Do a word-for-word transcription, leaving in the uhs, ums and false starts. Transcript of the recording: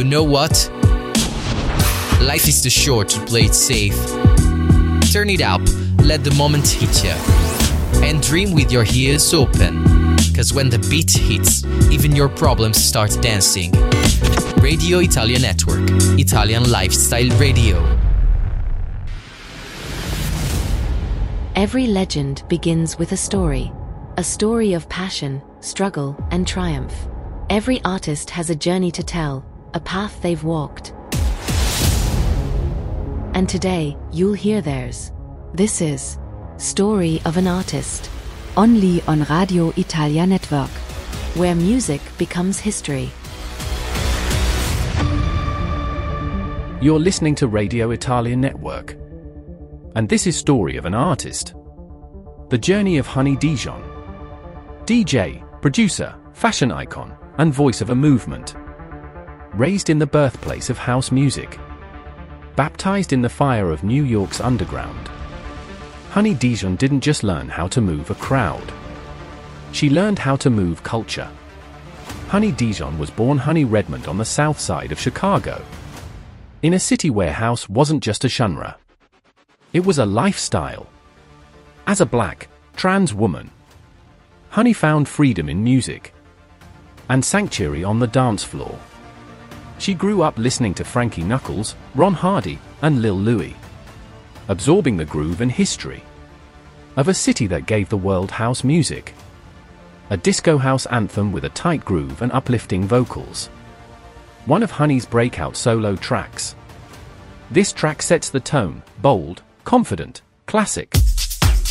know what? Life is too short to play it safe. Turn it up, let the moment hit ya. And dream with your ears open. Cause when the beat hits, even your problems start dancing. Radio Italia Network, Italian Lifestyle Radio. Every legend begins with a story. A story of passion, struggle, and triumph. Every artist has a journey to tell, a path they've walked. And today, you'll hear theirs. This is Story of an Artist. Only on Radio Italia Network. Where music becomes history. You're listening to Radio Italia Network. And this is Story of an Artist. The journey of Honey Dijon. D J, producer, fashion icon, and voice of a movement. Raised in the birthplace of house music. Baptized in the fire of New York's underground. Honey Dijon didn't just learn how to move a crowd. She learned how to move culture. Honey Dijon was born Honey Redmond on the south side of Chicago. In a city where house wasn't just a genre. It was a lifestyle. As a black, trans woman, Honey found freedom in music and sanctuary on the dance floor. She grew up listening to Frankie Knuckles, Ron Hardy, and Lil Louie, absorbing the groove and history of a city that gave the world house music. A disco house anthem with a tight groove and uplifting vocals. One of Honey's breakout solo tracks. This track sets the tone, bold, confident, classic.